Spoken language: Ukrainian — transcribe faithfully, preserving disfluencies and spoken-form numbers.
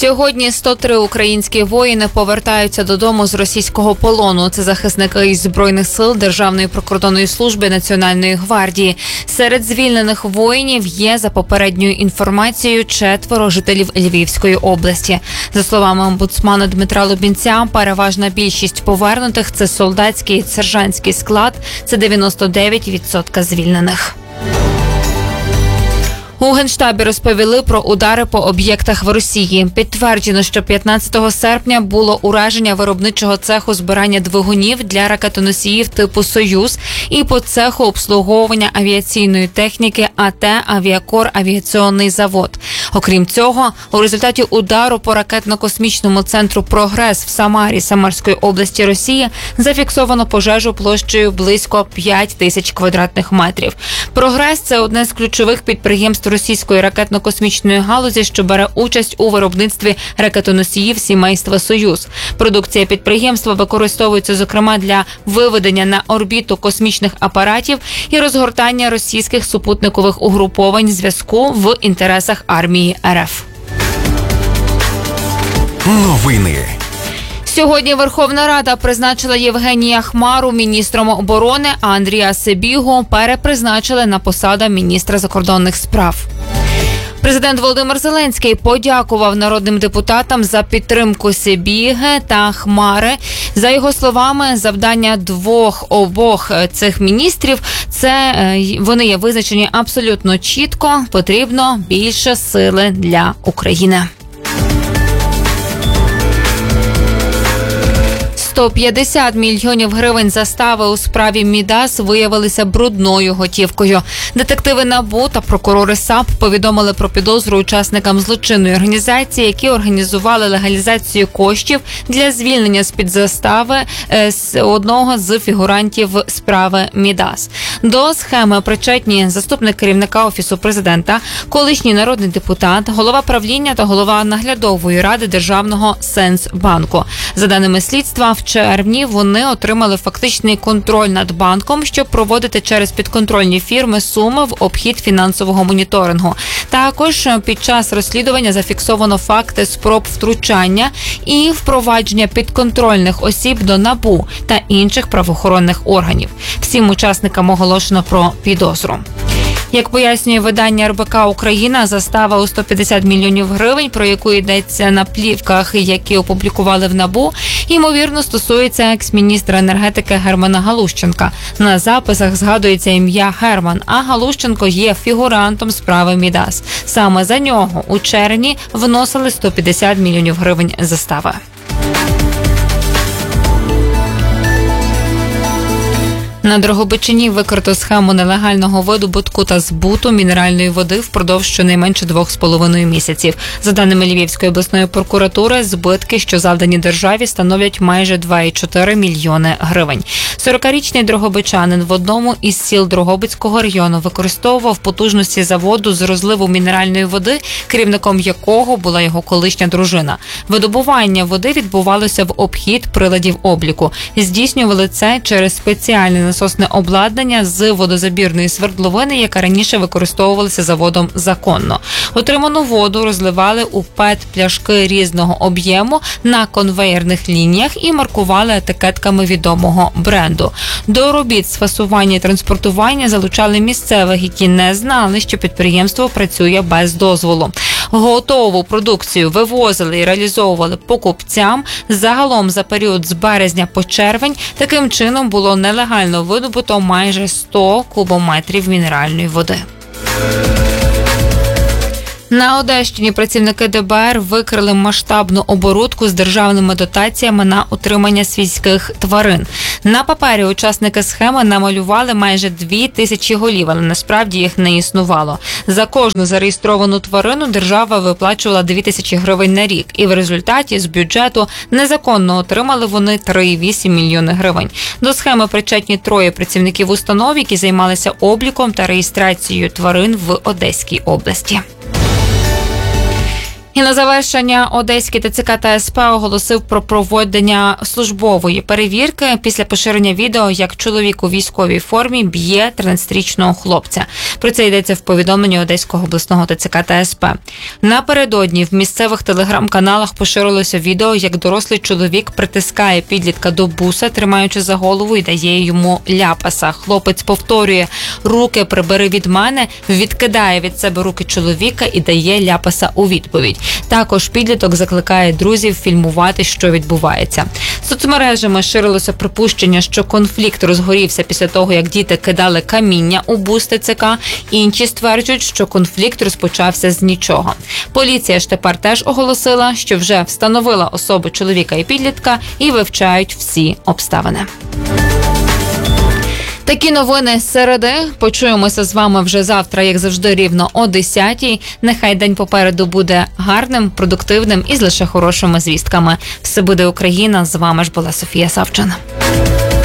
Сьогодні сто три українські воїни повертаються додому з російського полону. Це захисники із Збройних сил, Державної прикордонної служби, Національної гвардії. Серед звільнених воїнів є, за попередньою інформацією, четверо жителів Львівської області. За словами омбудсмана Дмитра Лубінця, переважна більшість повернутих – це солдатський і сержантський склад, це дев'яносто дев'ять відсотків звільнених. У Генштабі розповіли про удари по об'єктах в Росії. Підтверджено, що п'ятнадцятого серпня було ураження виробничого цеху збирання двигунів для ракетоносіїв типу «Союз» і по цеху обслуговування авіаційної техніки АТ «Авіакор Авіаційний завод». Окрім цього, у результаті удару по ракетно-космічному центру «Прогрес» в Самарі Самарської області Росії зафіксовано пожежу площею близько п'ять тисяч квадратних метрів. «Прогрес» – це одне з ключових підприємств російської ракетно-космічної галузі, що бере участь у виробництві ракетоносіїв сімейства «Союз». Продукція підприємства використовується, зокрема, для виведення на орбіту космічних апаратів і розгортання російських супутникових угруповань зв'язку в інтересах армії РФ. Новини. Сьогодні Верховна Рада призначила Євгенія Хмару міністром оборони, а Андрія Сибігу перепризначили на посаду міністра закордонних справ. Президент Володимир Зеленський подякував народним депутатам за підтримку Сибіги та Хмари. За його словами, завдання двох обох цих міністрів – це вони є визначені абсолютно чітко, потрібно більше сили для України. сто п'ятдесят мільйонів гривень застави у справі Мідас виявилися брудною готівкою. Детективи НАБУ та прокурори САП повідомили про підозру учасникам злочинної організації, які організували легалізацію коштів для звільнення з-під застави з одного з фігурантів справи Мідас. До схеми причетні заступник керівника Офісу президента, колишній народний депутат, голова правління та голова наглядової ради Державного Сенсбанку. За даними слідства, в червні вони отримали фактичний контроль над банком, щоб проводити через підконтрольні фірми суми в обхід фінансового моніторингу. Також під час розслідування зафіксовано факти спроб втручання і впровадження підконтрольних осіб до НАБУ та інших правоохоронних органів. Всім учасникам оголошено про підозру. Як пояснює видання ар бе ка «Україна», застава у сто п'ятдесят мільйонів гривень, про яку йдеться на плівках, які опублікували в НАБУ, ймовірно, стосується екс-міністра енергетики Германа Галущенка. На записах згадується ім'я Герман, а Галущенко є фігурантом справи Мідас. Саме за нього у червні вносили сто п'ятдесят мільйонів гривень застави. На Дрогобичині викрито схему нелегального видобутку та збуту мінеральної води впродовж щонайменше двох з половиною місяців. За даними Львівської обласної прокуратури, збитки, що завдані державі, становлять майже два цілих чотири мільйони гривень. сорокарічний дрогобичанин в одному із сіл Дрогобицького району використовував потужності заводу з розливу мінеральної води, керівником якого була його колишня дружина. Видобування води відбувалося в обхід приладів обліку. Здійснювали це через спеціальне насосне обладнання з водозабірної свердловини, яка раніше використовувалася заводом законно. Отриману воду розливали у пет-пляшки різного об'єму на конвеєрних лініях і маркували етикетками відомого бренду. До робіт з фасування і транспортування залучали місцевих, які не знали, що підприємство працює без дозволу. Готову продукцію вивозили і реалізовували покупцям. Загалом за період з березня по червень таким чином було нелегально видобуто майже сто кубометрів мінеральної води. На Одещині працівники де бе ер викрили масштабну оборудку з державними дотаціями на утримання свійських тварин. На папері учасники схеми намалювали майже дві тисячі голів, але насправді їх не існувало. За кожну зареєстровану тварину держава виплачувала дві тисячі гривень на рік, і в результаті з бюджету незаконно отримали вони три цілих вісім мільйони гривень. До схеми причетні троє працівників установ, які займалися обліком та реєстрацією тварин в Одеській області. І І на завершення Одеський ТЦК та СП оголосив про проведення службової перевірки після поширення відео, як чоловік у військовій формі б'є тринадцятирічного хлопця. Про це йдеться в повідомленні Одеського обласного ТЦК та СП. Напередодні в місцевих телеграм-каналах поширилося відео, як дорослий чоловік притискає підлітка до буса, тримаючи за голову, і дає йому ляпаса. Хлопець повторює: «Руки прибери від мене», відкидає від себе руки чоловіка і дає ляпаса у відповідь. Також підліток закликає друзів фільмувати, що відбувається. Соцмережами ширилося припущення, що конфлікт розгорівся після того, як діти кидали каміння у бус ТЦК. Інші стверджують, що конфлікт розпочався з нічого. Поліція ж тепер теж оголосила, що вже встановила особи чоловіка і підлітка і вивчають всі обставини. Такі новини з середи. Почуємося з вами вже завтра, як завжди, рівно о десятій. Нехай день попереду буде гарним, продуктивним і з лише хорошими звістками. Все буде Україна. З вами ж була Софія Савчина.